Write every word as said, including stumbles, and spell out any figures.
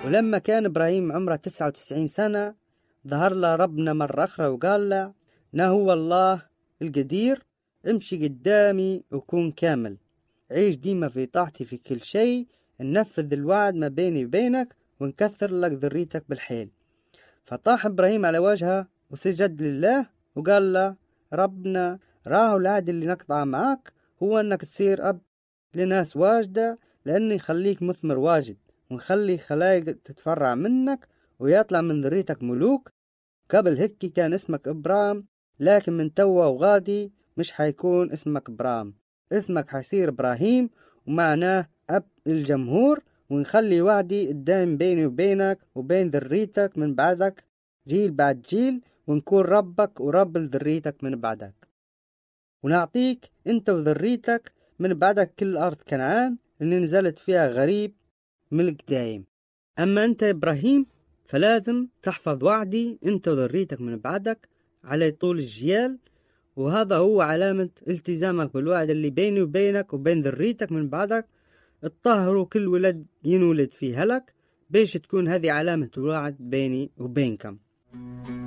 ولما كان إبراهيم عمره تسعة وتسعين سنة ظهر له ربنا مرة أخرى وقال له: "أنا هو الله القدير، امشي قدامي وكون كامل، عيش ديما في طاعتي في كل شيء، ننفذ الوعد ما بيني وبينك ونكثر لك ذريتك بالحيل." فطاح إبراهيم على وجهه وسجد لله وقال له: "ربنا، راهو العهد اللي نقطع معك هو أنك تصير أب لناس واجدة، لأني يخليك مثمر واجد ونخلي خلايق تتفرع منك ويطلع من ذريتك ملوك. قبل هيك كان اسمك إبرام، لكن من توا وغادي مش حيكون اسمك إبرام، اسمك حيصير إبراهيم، ومعناه أب الجمهور، ونخلي وعدي الدائم بيني وبينك وبين ذريتك من بعدك جيل بعد جيل، ونكون ربك ورب ذريتك من بعدك، ونعطيك انت وذريتك من بعدك كل أرض كنعان اللي نزلت فيها غريب ملك دائم. أما أنت إبراهيم فلازم تحفظ وعدي انت وذريتك من بعدك على طول الجيال، وهذا هو علامة التزامك بالوعد اللي بيني وبينك وبين ذريتك من بعدك. اطهروا كل ولد ينولد فيه لك، بيش تكون هذه علامة الوعد بيني وبينكم."